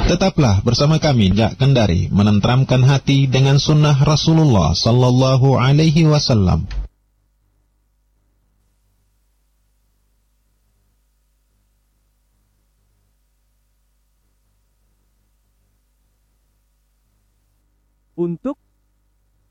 Tetaplah bersama kami Jak Kendari menenteramkan hati dengan sunnah Rasulullah sallallahu alaihi wasallam. Untuk